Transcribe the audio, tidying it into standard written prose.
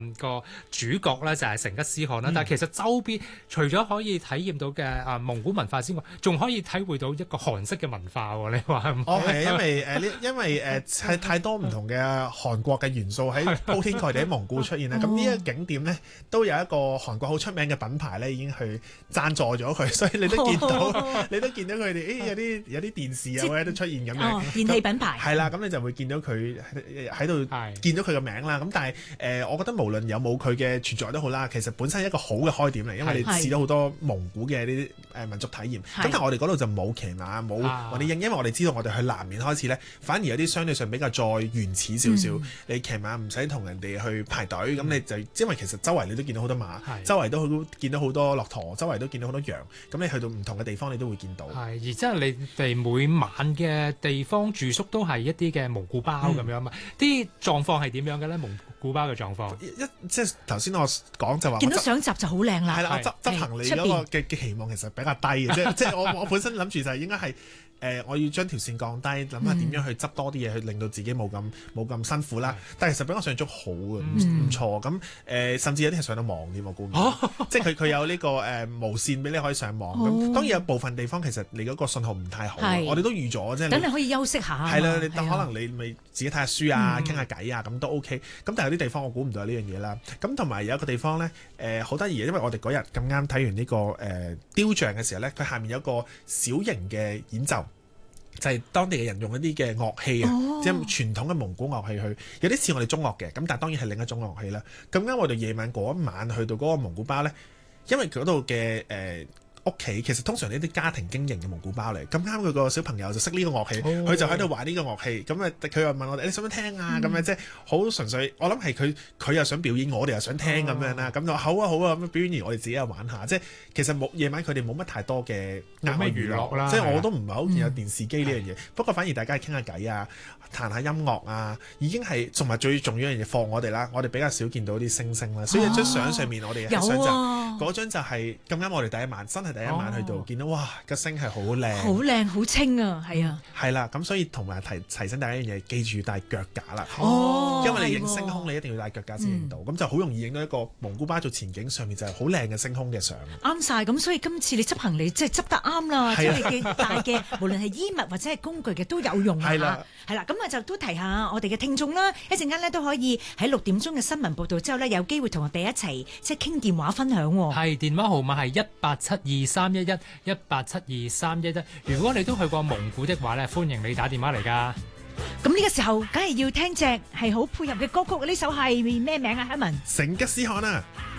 個主角咧就係成吉思汗啦，但係其實周邊除咗可以體驗到嘅蒙古文化之外，仲可以體會到一個韓式嘅文化喎。你話係咪？ 係因為係太多唔同嘅韓國嘅元素喺鋪天蓋地喺蒙古出現啦。咁呢一個景點咧都有一個韓國好出名嘅品牌咧已經去贊助咗佢，所以你都見到佢哋有啲電視啊或者都出現咁樣。 電器品牌係啦，咁你就會見到佢喺度見到佢嘅名啦。咁但係我覺得無論有冇佢嘅存在都好啦，其實本身係一個好嘅開點嚟，因為你試到好多蒙古嘅呢啲民族體驗。咁但係我哋嗰度就冇騎馬，冇雲啲鷹，因為我哋知道我哋去南面開始咧，反而有啲相對上比較再原始少少。你騎馬唔使同人哋去排隊，咁你就因為其實周圍你都見到好多馬，周圍都見到好多駱駝，周圍都見到好多羊。咁你去到唔同嘅地方，你都會見到。 係，而即係你哋每晚嘅地方住宿都係一啲嘅蒙古包咁樣嘛？啲狀況係點樣嘅咧？蒙古包嘅狀況即係頭先我講就話見到相集就好靚啦。 係啦，我執行李嗰個嘅期望其實比較低嘅，即係我本身諗住就係應該係我要將條線降低，諗下點樣去執多啲嘢，去令到自己冇咁辛苦啦。但係其實比我想像中好嘅，唔錯。咁甚至有啲係上到網添，我估唔到。即係佢有呢個無線俾你可以上網。咁當然有部分地方其實你嗰個信號唔太好，我哋都預咗啫。 等你可以休息下。係啦，你可能你咪自己睇下書啊，傾下偈啊，咁都 OK。咁但係有啲地方我估唔到有呢樣嘢啦。咁同埋有一個地方咧，好得意嘅，因為我哋嗰日咁啱睇完呢個雕像嘅時候咧，佢下面有一個小型嘅演奏。就係當地嘅人用一啲嘅樂器啊，即係傳統嘅蒙古樂器去，有啲似我哋中樂嘅，咁但係當然係另一種樂器啦。咁啱我哋夜晚嗰一晚去到嗰個蒙古包咧，因為嗰度嘅屋企其實通常呢啲家庭經營嘅蒙古包嚟，咁啱佢個小朋友就識呢個樂器，佢就喺度玩呢個樂器，咁佢又問我哋你想唔想聽啊？咁樣即係好純粹，我諗係佢又想表演，我哋又想聽咁樣啦。咁就好啊咁表演完，我哋自己又玩下，即係其實夜晚佢哋冇乜太多嘅額外娛樂啦，即係我都唔係好見有電視機呢樣嘢。不過反而大家係傾下偈啊，彈下音樂啊，已經係同埋最重要一樣嘢放我哋啦。我哋比較少見到啲星星啦，所以張相上面我哋係想像嗰張就係咁啱我哋第一晚真係第一晚去到見到哇個星係好靚， 好靚好清啊，係啊， 係啦，咁所以同埋提醒大家一樣嘢，記住帶腳架啦，因為你影星空你一定要帶腳架先影到，咁就好容易影到一個蒙古包做前景，上面就係好靚嘅星空嘅相。 啱晒，咁所以今次你執行李即係執得啱啦，即係你嘅帶嘅無論係衣物或者係工具嘅都有用啊，係啦，咁啊就都提下我哋嘅聽眾啦，一陣間咧都可以喺6點鐘嘅新聞報導之後咧，有機會同我哋一齊即係傾電話分享喎。 係，電話號碼係1872311，1872311。如果你都去過蒙古的話咧，歡迎你打電話嚟㗎。 咁呢個時候，梗係要聽隻係好配合嘅歌曲，呢首係咩名啊？海文， 成吉思汗啊！